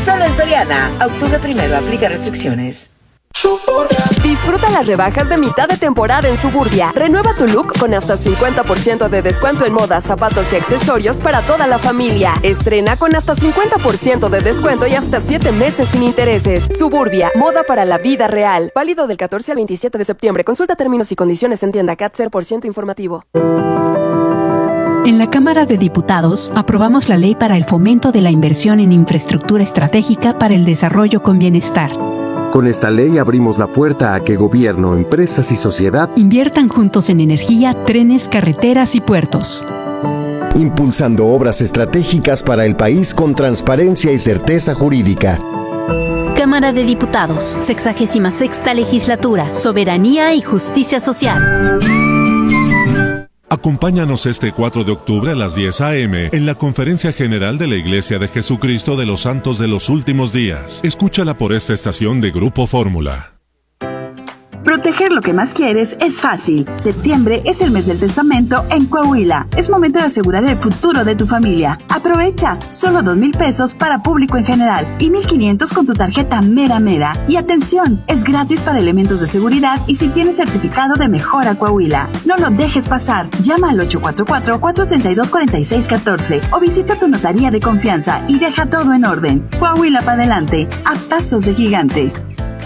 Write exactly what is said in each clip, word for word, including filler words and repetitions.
Solo en Soriana. Octubre primero. Aplica restricciones. Disfruta las rebajas de mitad de temporada en Suburbia. Renueva tu look con hasta cincuenta por ciento de descuento en moda, zapatos y accesorios para toda la familia. Estrena con hasta cincuenta por ciento de descuento y hasta siete meses sin intereses. Suburbia, moda para la vida real. Válido del catorce al veintisiete de septiembre. Consulta términos y condiciones en tienda C A T cero por ciento informativo. En la Cámara de Diputados aprobamos la ley para el fomento de la inversión en infraestructura estratégica para el desarrollo con bienestar. Con esta ley abrimos la puerta a que gobierno, empresas y sociedad inviertan juntos en energía, trenes, carreteras y puertos. Impulsando obras estratégicas para el país con transparencia y certeza jurídica. Cámara de Diputados, sexagésima sexta legislatura, soberanía y justicia social. Acompáñanos este cuatro de octubre a las diez a eme en la Conferencia General de la Iglesia de Jesucristo de los Santos de los Últimos Días. Escúchala por esta estación de Grupo Fórmula. Proteger lo que más quieres es fácil. Septiembre es el mes del testamento en Coahuila. Es momento de asegurar el futuro de tu familia. Aprovecha. Solo dos mil pesos para público en general y mil quinientos con tu tarjeta Mera Mera. Y atención, es gratis para elementos de seguridad y si tienes certificado de Mejora Coahuila. No lo dejes pasar. Llama al ocho cuatro cuatro, cuatro tres dos, cuatro seis uno cuatro o visita tu notaría de confianza y deja todo en orden. Coahuila para adelante, a pasos de gigante.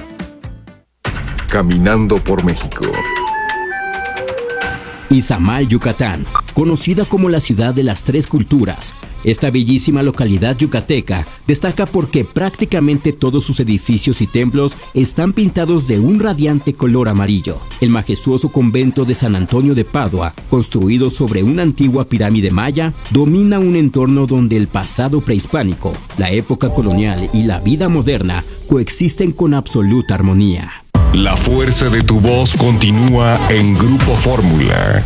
Caminando por México. Izamal, Yucatán, conocida como la ciudad de las tres culturas. Esta bellísima localidad yucateca destaca porque prácticamente todos sus edificios y templos están pintados de un radiante color amarillo. El majestuoso convento de San Antonio de Padua, construido sobre una antigua pirámide maya, domina un entorno donde el pasado prehispánico, la época colonial y la vida moderna coexisten con absoluta armonía. La fuerza de tu voz continúa en Grupo Fórmula.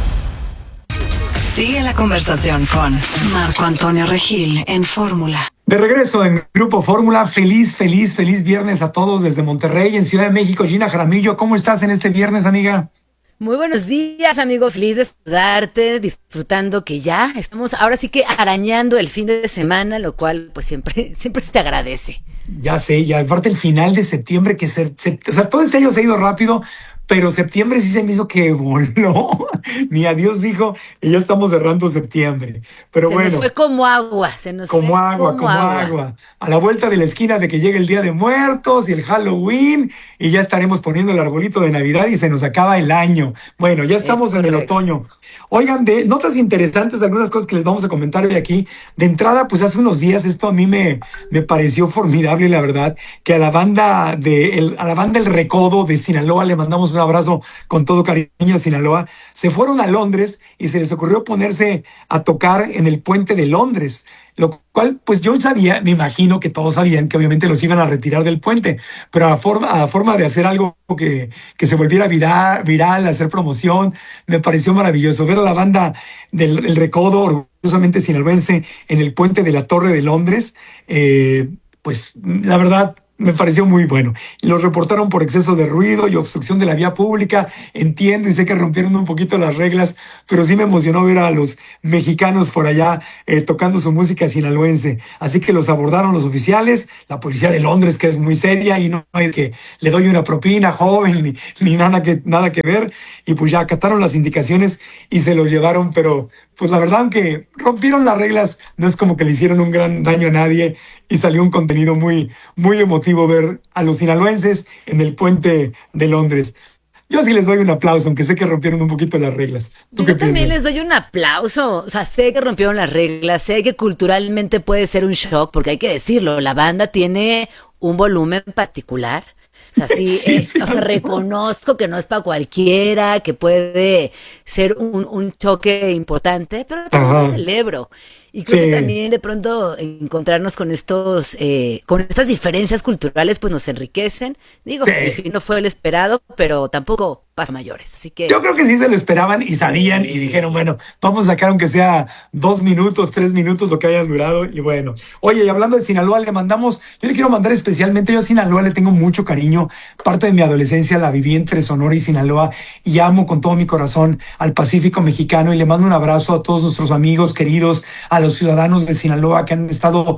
Sigue la conversación con Marco Antonio Regil en Fórmula. De regreso en Grupo Fórmula, feliz, feliz, feliz viernes a todos desde Monterrey, en Ciudad de México. Gina Jaramillo, ¿cómo estás en este viernes, amiga? Muy buenos días, amigo. Feliz de saludarte, disfrutando que ya estamos ahora sí que arañando el fin de semana, lo cual pues siempre, siempre se te agradece. Ya sé, y aparte el final de septiembre, que se, se, o sea, todo este año se ha ido rápido, pero septiembre sí se me hizo que voló. Ni a Dios dijo, y ya estamos cerrando septiembre. Pero se bueno. Se nos fue como agua, se nos como fue agua, como, como agua. agua. A la vuelta de la esquina de que llegue el Día de Muertos y el Halloween, y ya estaremos poniendo el arbolito de Navidad y se nos acaba el año. Bueno, ya estamos es en correcto. El otoño. Oigan, de notas interesantes, algunas cosas que les vamos a comentar hoy aquí. De entrada, pues hace unos días esto a mí me, me pareció formidable, la verdad, que a la banda de el, a la banda El Recodo de Sinaloa le mandamos un abrazo con todo cariño a Sinaloa. Se fueron a Londres y se les ocurrió ponerse a tocar en el puente de Londres, lo cual pues yo sabía, me imagino que todos sabían que obviamente los iban a retirar del puente, pero a forma, a forma de hacer algo que, que se volviera viral, viral, hacer promoción, me pareció maravilloso ver a la banda del El Recodo, orgullosamente sinaloense, en el puente de la Torre de Londres. Eh, pues la verdad me pareció muy bueno. Los reportaron por exceso de ruido y obstrucción de la vía pública. Entiendo y sé que rompieron un poquito las reglas, pero sí me emocionó ver a los mexicanos por allá eh, tocando su música sinaloense. Así que los abordaron los oficiales, la policía de Londres, que es muy seria y no hay que le doy una propina, joven, ni, ni nada que, nada que ver. Y pues ya acataron las indicaciones y se los llevaron, pero pues la verdad, aunque rompieron las reglas, no es como que le hicieron un gran daño a nadie y salió un contenido muy, muy emotivo ver a los sinaloenses en el puente de Londres. Yo sí les doy un aplauso, aunque sé que rompieron un poquito las reglas. ¿Tú Yo qué también piensas? les doy un aplauso. O sea, sé que rompieron las reglas, sé que culturalmente puede ser un shock, porque hay que decirlo, la banda tiene un volumen particular. O sea, sí, Sí, es, sí, o sea, reconozco que no es para cualquiera, que puede ser un, un choque importante, pero también Ajá. lo celebro. Y creo Sí. que también de pronto encontrarnos con estos, eh, con estas diferencias culturales, pues nos enriquecen. Digo, Sí. el fin no fue el esperado, pero tampoco pasa mayores. Así que Yo creo que sí se lo esperaban y sabían y dijeron, bueno, vamos a sacar aunque sea dos minutos, tres minutos, lo que hayan durado. Y bueno, oye, y hablando de Sinaloa, le mandamos, yo le quiero mandar especialmente, yo a Sinaloa le tengo mucho cariño. Parte de mi adolescencia la viví entre Sonora y Sinaloa y amo con todo mi corazón al Pacífico mexicano y le mando un abrazo a todos nuestros amigos queridos, a los ciudadanos de Sinaloa que han estado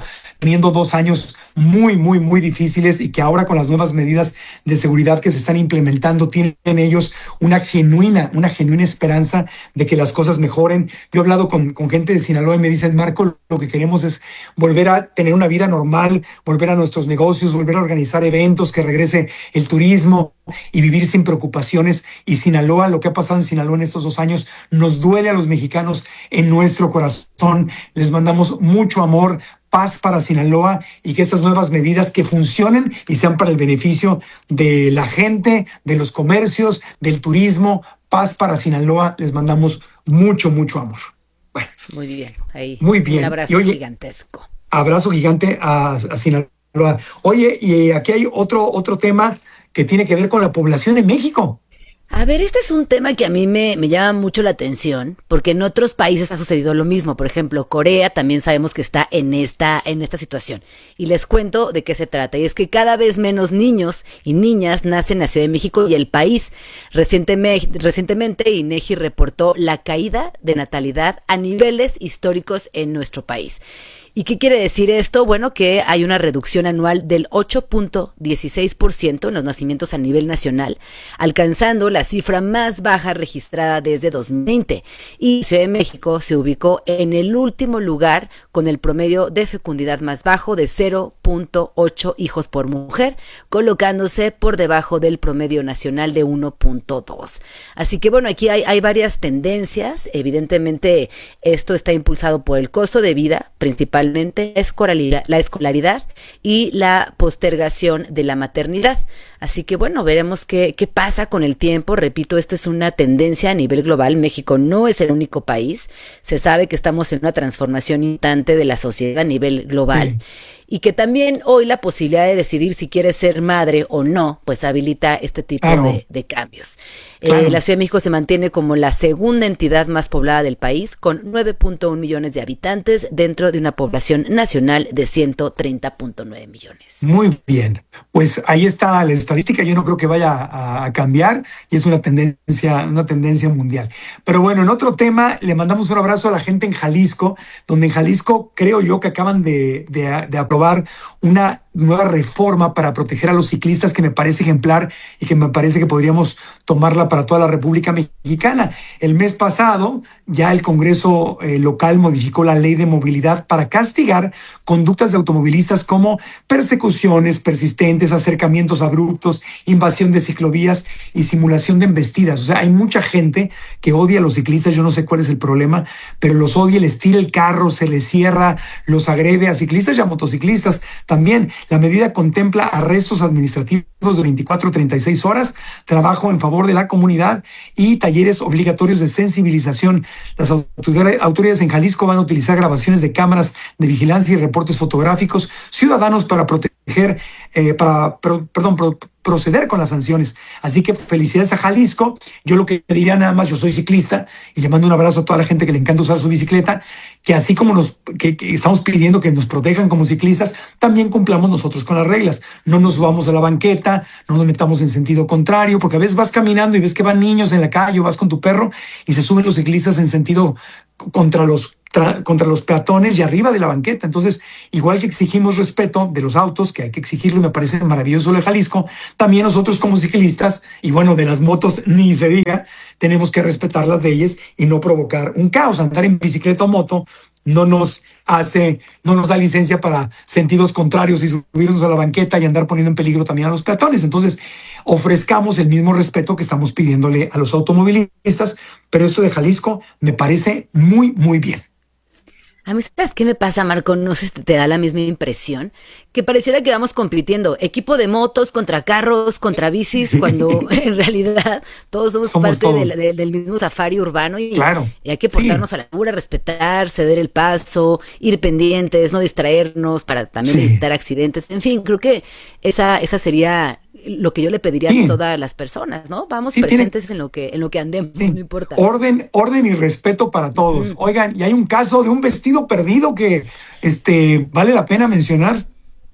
teniendo dos años muy, muy, muy difíciles y que ahora con las nuevas medidas de seguridad que se están implementando tienen ellos una genuina, una genuina esperanza de que las cosas mejoren. Yo he hablado con, con gente de Sinaloa y me dicen, Marco, lo que queremos es volver a tener una vida normal, volver a nuestros negocios, volver a organizar eventos, que regrese el turismo y vivir sin preocupaciones. Y Sinaloa, lo que ha pasado en Sinaloa en estos dos años, nos duele a los mexicanos en nuestro corazón. Les mandamos mucho amor, paz para Sinaloa y que estas nuevas medidas que funcionen y sean para el beneficio de la gente, de los comercios, del turismo. Paz para Sinaloa. Les mandamos mucho, mucho amor. Bueno, muy bien. Ahí. Muy bien. Un abrazo oye, gigantesco. Abrazo gigante a, a Sinaloa. Oye, y aquí hay otro, otro tema que tiene que ver con la población de México. A ver, este es un tema que a mí me, me llama mucho la atención, porque en otros países ha sucedido lo mismo. Por ejemplo, Corea también sabemos que está en esta, en esta situación. Y les cuento de qué se trata. Y es que cada vez menos niños y niñas nacen en la Ciudad de México y el país. Recientemente, recientemente INEGI reportó la caída de natalidad a niveles históricos en nuestro país. ¿Y qué quiere decir esto? Bueno, que hay una reducción anual del ocho punto dieciséis por ciento en los nacimientos a nivel nacional, alcanzando la cifra más baja registrada desde dos mil veinte. Y Ciudad de México se ubicó en el último lugar con el promedio de fecundidad más bajo de cero punto ocho hijos por mujer, colocándose por debajo del promedio nacional de uno punto dos. Así que bueno, aquí hay, hay varias tendencias. Evidentemente, esto está impulsado por el costo de vida, principalmente escolaridad, la escolaridad y la postergación de la maternidad. Así que bueno, veremos qué, qué pasa con el tiempo. Repito, esto es una tendencia a nivel global. México no es el único país. Se sabe que estamos en una transformación instante de la sociedad a nivel global. Sí. Y que también hoy la posibilidad de decidir si quieres ser madre o no, pues habilita este tipo claro. de, de cambios. Claro. Eh, la Ciudad de México se mantiene como la segunda entidad más poblada del país, con nueve punto uno millones de habitantes dentro de una población nacional de ciento treinta punto nueve millones. Muy bien, pues ahí está la estadística. Yo no creo que vaya a, a cambiar y es una tendencia, una tendencia mundial. Pero bueno, en otro tema, le mandamos un abrazo a la gente en Jalisco, donde en Jalisco creo yo que acaban de, de, de aprobar una nueva reforma para proteger a los ciclistas que me parece ejemplar y que me parece que podríamos tomarla para toda la República Mexicana. El mes pasado ya el Congreso eh, local modificó la ley de movilidad para castigar conductas de automovilistas como persecuciones persistentes, acercamientos abruptos, invasión de ciclovías y simulación de embestidas. O sea, hay mucha gente que odia a los ciclistas. Yo no sé cuál es el problema, pero los odia, les tira el carro, se les cierra, los agrede a ciclistas y a motociclistas también. La medida contempla arrestos administrativos de veinticuatro a treinta y seis horas, trabajo en favor de la comunidad y talleres obligatorios de sensibilización. Las autoridades en Jalisco van a utilizar grabaciones de cámaras de vigilancia y reportes fotográficos ciudadanos para proteger, eh, para, pro, perdón, pro, proceder con las sanciones. Así que felicidades a Jalisco. Yo lo que diría nada más, yo soy ciclista y le mando un abrazo a toda la gente que le encanta usar su bicicleta, que así como nos que, que estamos pidiendo que nos protejan como ciclistas, también cumplamos nosotros con las reglas. No nos subamos a la banqueta, no nos metamos en sentido contrario, porque a veces vas caminando y ves que van niños en la calle o vas con tu perro y se suben los ciclistas en sentido contra los contra los peatones y arriba de la banqueta. Entonces, igual que exigimos respeto de los autos, que hay que exigirlo, y me parece maravilloso lo de Jalisco, también nosotros como ciclistas, y bueno, de las motos ni se diga, tenemos que respetar las leyes y no provocar un caos. Andar en bicicleta o moto no nos hace, no nos da licencia para sentidos contrarios y subirnos a la banqueta y andar poniendo en peligro también a los peatones. Entonces, ofrezcamos el mismo respeto que estamos pidiéndole a los automovilistas, pero esto de Jalisco me parece muy, muy bien. A mí, ¿sabes qué me pasa, Marco? No sé si te da la misma impresión, que pareciera que vamos compitiendo, equipo de motos contra carros, contra bicis, cuando en realidad todos somos, somos parte todos. De, de, del mismo safari urbano y, claro. y hay que portarnos sí. a la altura, respetar, ceder el paso, ir pendientes, no distraernos para también sí. evitar accidentes. En fin, creo que esa, esa sería lo que yo le pediría sí. a todas las personas, ¿no? Vamos sí, presentes tiene... en lo que en lo que andemos, sí. no importa. Orden, orden y respeto para todos. Mm. Oigan, y hay un caso de un vestido perdido que este vale la pena mencionar.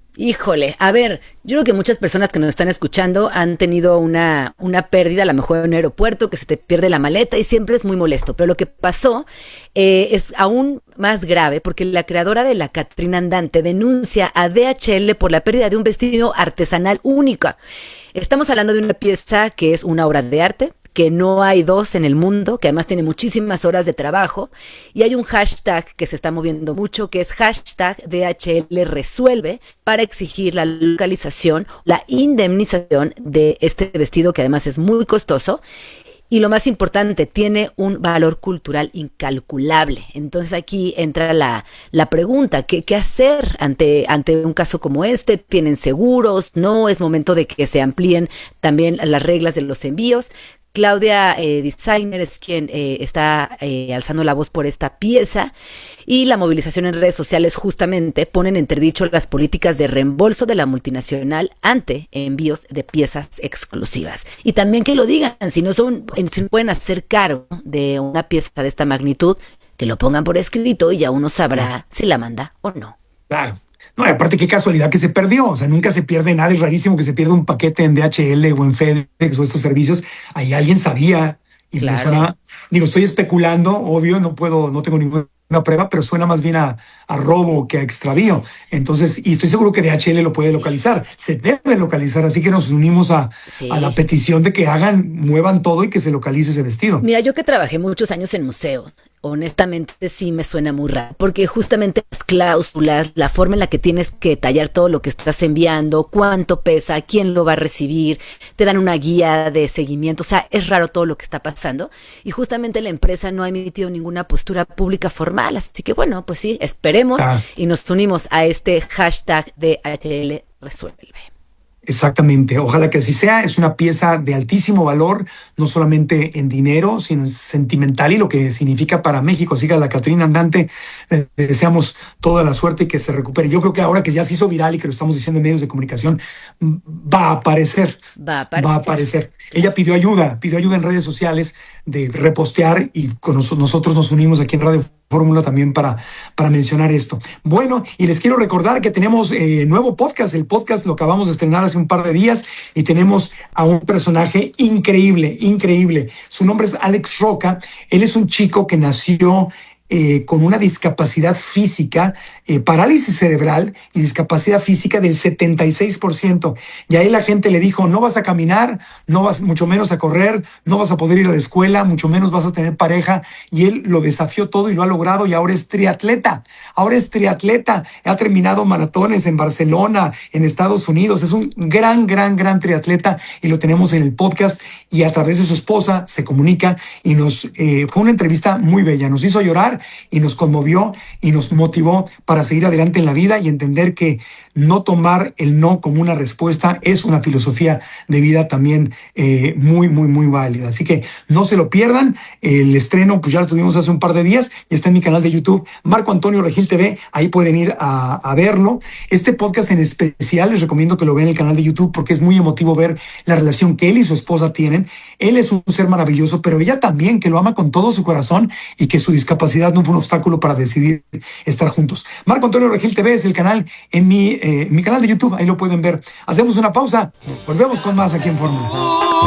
Híjole, a ver, yo creo que muchas personas que nos están escuchando han tenido una, una pérdida, a lo mejor en un aeropuerto, que se te pierde la maleta y siempre es muy molesto. Pero lo que pasó eh, es aún más grave porque la creadora de la Catrina Andante denuncia a D H L por la pérdida de un vestido artesanal única. Estamos hablando de una pieza que es una obra de arte, que no hay dos en el mundo, que además tiene muchísimas horas de trabajo, y hay un hashtag que se está moviendo mucho, que es hashtag D H L resuelve, para exigir la localización, la indemnización de este vestido, que además es muy costoso, y lo más importante, tiene un valor cultural incalculable. Entonces aquí entra la, la pregunta, ¿qué, qué hacer ante, ante un caso como este? ¿Tienen seguros? ¿No? ¿Es momento de que se amplíen también las reglas de los envíos? Claudia eh, Designer es quien eh, está eh, alzando la voz por esta pieza, y la movilización en redes sociales justamente ponen en entredicho las políticas de reembolso de la multinacional ante envíos de piezas exclusivas. Y también que lo digan, si no son, si no pueden hacer cargo de una pieza de esta magnitud, que lo pongan por escrito y ya uno sabrá si la manda o no. Claro. No, y aparte qué casualidad que se perdió, o sea, nunca se pierde nada, es rarísimo que se pierda un paquete en D H L o en FedEx o estos servicios, ahí alguien sabía, y claro. Me suena, digo, estoy especulando, obvio, no puedo, no tengo ninguna prueba, pero suena más bien a, a robo que a extravío, entonces, y estoy seguro que D H L lo puede sí. localizar, se debe localizar, así que nos unimos a, sí. a la petición de que hagan, muevan todo y que se localice ese vestido. Mira, yo que trabajé muchos años en museos, honestamente sí me suena muy raro, porque justamente las cláusulas, la forma en la que tienes que tallar todo lo que estás enviando, cuánto pesa, quién lo va a recibir, te dan una guía de seguimiento, o sea, es raro todo lo que está pasando, y justamente la empresa no ha emitido ninguna postura pública formal, así que bueno, pues sí, esperemos ah. y nos unimos a este hashtag de D H L resuelve. Exactamente, ojalá que así sea. Es una pieza de altísimo valor, no solamente en dinero, sino en sentimental y lo que significa para México. Así que a la Catrina Andante le deseamos toda la suerte y que se recupere. Yo creo que ahora que ya se hizo viral y que lo estamos diciendo en medios de comunicación, va a aparecer. Va a aparecer. Va a aparecer. Ella pidió ayuda, pidió ayuda en redes sociales de repostear, y con nos, nosotros nos unimos aquí en Radio Fórmula también para, para mencionar esto. Bueno, y les quiero recordar que tenemos eh, nuevo podcast. El podcast lo acabamos de estrenar hace un par de días y tenemos a un personaje increíble, increíble. Su nombre es Alex Roca. Él es un chico que nació Eh, con una discapacidad física, eh, parálisis cerebral y discapacidad física del setenta y seis por ciento. Y ahí la gente le dijo, no vas a caminar, no vas mucho menos a correr, no vas a poder ir a la escuela, mucho menos vas a tener pareja. Y él lo desafió todo y lo ha logrado, y ahora es triatleta. Ahora es triatleta. Ha terminado maratones en Barcelona, en Estados Unidos. Es un gran, gran, gran triatleta, y lo tenemos en el podcast, y a través de su esposa se comunica y nos eh, fue una entrevista muy bella. Nos hizo llorar y nos conmovió y nos motivó para seguir adelante en la vida y entender que no tomar el no como una respuesta es una filosofía de vida también eh, muy, muy, muy válida. Así que no se lo pierdan. El estreno, pues ya lo tuvimos hace un par de días y está en mi canal de YouTube, Marco Antonio Regil T V. Ahí pueden ir a, a verlo. Este podcast en especial les recomiendo que lo vean en el canal de YouTube porque es muy emotivo ver la relación que él y su esposa tienen. Él es un ser maravilloso, pero ella también, que lo ama con todo su corazón y que su discapacidad no fue un obstáculo para decidir estar juntos. Marco Antonio Regil T V es el canal en mi, eh, en mi canal de YouTube, ahí lo pueden ver. Hacemos una pausa, volvemos con más aquí en Fórmula.